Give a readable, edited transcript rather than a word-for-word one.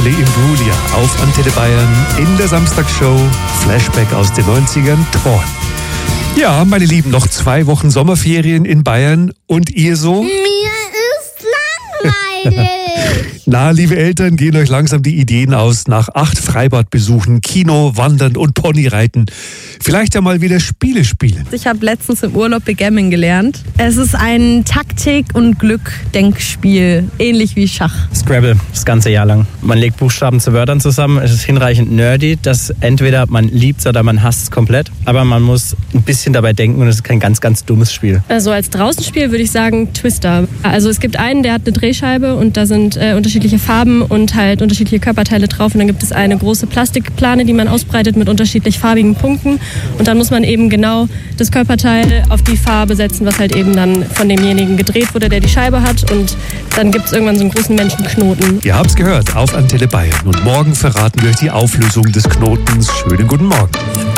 Natalie Imbruglia auf Antenne Bayern in der Samstagsshow Flashback aus den 90ern, Torn. Ja, meine Lieben, noch 2 Wochen Sommerferien in Bayern und ihr so? Mir ist langweilig. Na, liebe Eltern, gehen euch langsam die Ideen aus nach 8 Freibadbesuchen, Kino, Wandern und Ponyreiten. Vielleicht ja mal wieder Spiele spielen. Ich habe letztens im Urlaub Backgammon gelernt. Es ist ein Taktik- und Glück-Denkspiel, ähnlich wie Schach. Scrabble, das ganze Jahr lang. Man legt Buchstaben zu Wörtern zusammen. Es ist hinreichend nerdy, dass entweder man liebt es oder man hasst es komplett. Aber man muss ein bisschen dabei denken und es ist kein ganz, ganz dummes Spiel. Also als Draußenspiel würde ich sagen Twister. Also es gibt einen, der hat eine Drehscheibe und da sind unterschiedliche Farben und halt unterschiedliche Körperteile drauf. Und dann gibt es eine große Plastikplane, die man ausbreitet mit unterschiedlich farbigen Punkten. Und dann muss man eben genau das Körperteil auf die Farbe setzen, was halt eben dann von demjenigen gedreht wurde, der die Scheibe hat. Und dann gibt es irgendwann so einen großen Menschenknoten. Ihr habt's gehört, auf Antenne Bayern. Und morgen verraten wir euch die Auflösung des Knotens. Schönen guten Morgen.